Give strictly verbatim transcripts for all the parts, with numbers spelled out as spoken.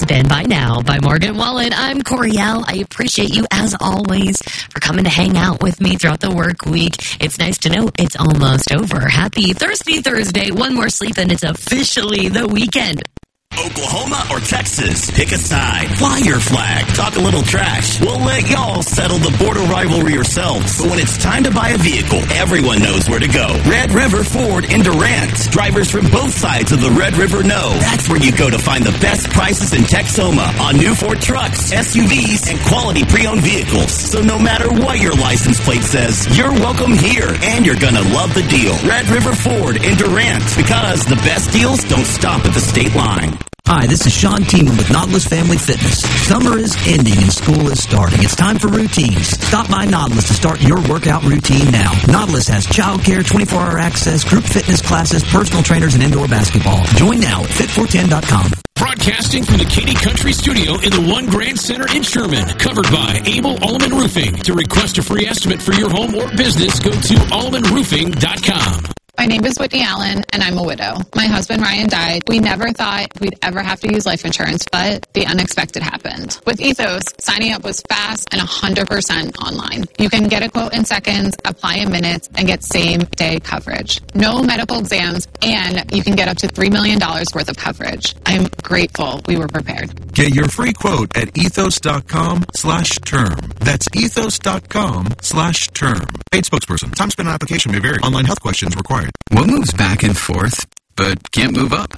It's Been By Now by Morgan Wallen. I'm Coriel. I appreciate you, as always, for coming to hang out with me throughout the work week. It's nice to know it's almost over. Happy Thirsty Thursday. One more sleep and it's officially the weekend. Oklahoma or Texas? Pick a side. Fly your flag. Talk a little trash. We'll let y'all settle the border rivalry yourselves. But when it's time to buy a vehicle, everyone knows where to go. Red River Ford in Durant. Drivers from both sides of the Red River know that's where you go to find the best prices in Texoma on new Ford trucks, S U Vs, and quality pre-owned vehicles. So no matter what your license plate says, you're welcome here, and you're gonna love the deal. Red River Ford in Durant, because the best deals don't stop at the state line. Hi, this is Sean Tiemann with Nautilus Family Fitness. Summer is ending and school is starting. It's time for routines. Stop by Nautilus to start your workout routine now. Nautilus has childcare, twenty-four hour access, group fitness classes, personal trainers, and indoor basketball. Join now at fit four ten dot com. Broadcasting from the Katy Country Studio in the One Grand Center in Sherman. Covered by Abel Allman Roofing. To request a free estimate for your home or business, go to allman roofing dot com. My name is Whitney Allen, and I'm a widow. My husband, Ryan, died. We never thought we'd ever have to use life insurance, but the unexpected happened. With Ethos, signing up was fast and one hundred percent online. You can get a quote in seconds, apply in minutes, and get same-day coverage. No medical exams, and you can get up to three million dollars worth of coverage. I'm grateful we were prepared. Get your free quote at ethos.com slash term. That's ethos.com slash term. Paid spokesperson. Time spent on application may vary. Online health questions required. What moves back and forth, but can't move up?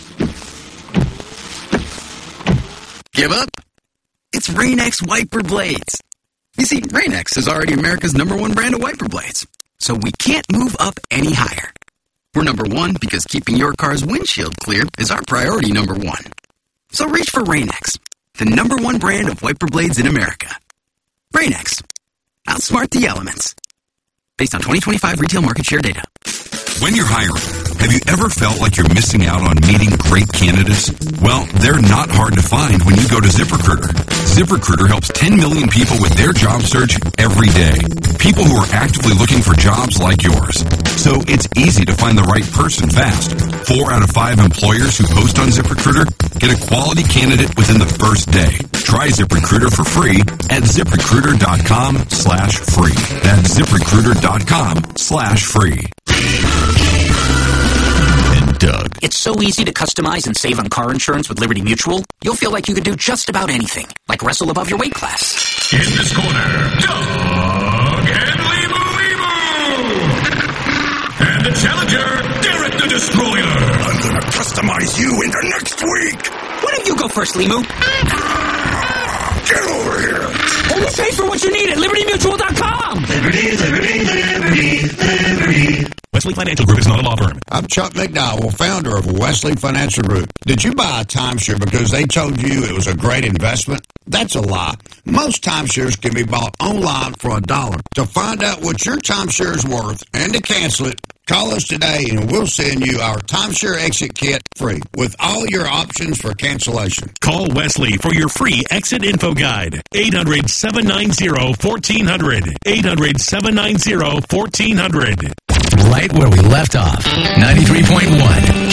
Give up? It's Rain-X wiper blades. You see, Rain-X is already America's number one brand of wiper blades, so we can't move up any higher. We're number one because keeping your car's windshield clear is our priority number one. So reach for Rain-X, the number one brand of wiper blades in America. Rain-X. Outsmart the elements. Based on twenty twenty-five retail market share data. When you're hiring, have you ever felt like you're missing out on meeting great candidates? Well, they're not hard to find when you go to ZipRecruiter. ZipRecruiter helps ten million people with their job search every day. People who are actively looking for jobs like yours. So it's easy to find the right person fast. Four out of five employers who post on ZipRecruiter get a quality candidate within the first day. Try ZipRecruiter for free at ZipRecruiter.com slash free. That's ZipRecruiter.com slash free. And Doug. It's so easy to customize and save on car insurance with Liberty Mutual. You'll feel like you could do just about anything, like wrestle above your weight class. In this corner, Doug and Limu Limu. And the challenger, Derek the Destroyer. I'm gonna customize you into next week. Why don't you go first, Limu? Get over here. Only pay for what you need at liberty mutual dot com. Liberty, liberty, liberty, liberty. Wesley Financial Group is not a law firm. I'm Chuck McDowell, founder of Wesley Financial Group. Did you buy a timeshare because they told you it was a great investment? That's a lie. Most timeshares can be bought online for a dollar. To find out what your timeshare is worth and to cancel it, call us today and we'll send you our timeshare exit kit free with all your options for cancellation. Call Wesley for your free exit info guide. eight hundred, seven nine zero, one four zero zero. eight hundred, seven nine zero, one four zero zero. Right where we left off. ninety-three point one